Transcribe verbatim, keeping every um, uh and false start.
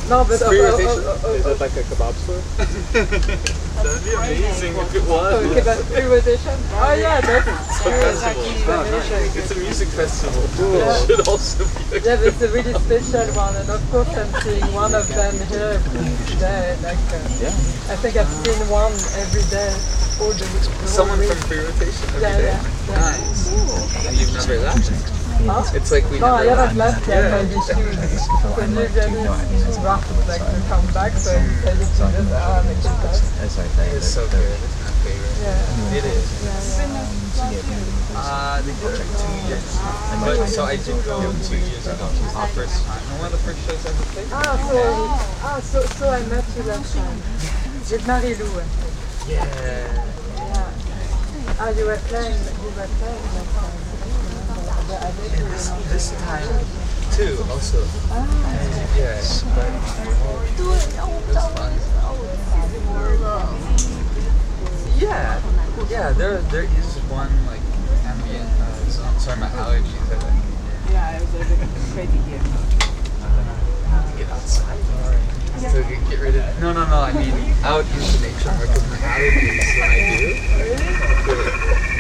No, but uh, uh, Experimentation? uh, uh, Is uh, it like a kebab store? That'd be amazing if it was. uh, kebab experimentation. Oh yeah, that's Festival. experimentation. It's a music festival. Yeah. It should also be a Yeah, but it's a really special one, and of course I'm seeing one of them here today. Like, uh, Yeah. I think I've seen one every day, all the, the whole someone week. from Free Rotation every Yeah, day. yeah, yeah. Nice. And you've never left. Huh? It's like we No, I never haven't left yet, but it's huge. Because usually it's rough like to come back, so I decided to just uh, make it back. It's so good. It's my favorite. Yeah. It is. Yeah, yeah. Uh, they go like two years. But, so I did go two years ago. The first time. And one of the first shows I ever played. Ah, so, ah, so, so I met you last time. With Marie-Lou. Yeah. Yeah. Ah, you were playing, you were playing last time. The Avec, And this, this time too, also. Ah. Yeah, but it was fun. Yeah, yeah. There, there is one like ambient. Uh, song. Sorry, my allergies. I think. Yeah, it was a bit crazy here. Get outside. So you get rid of. No, no, no. I mean out into nature because my allergies when I do. Really?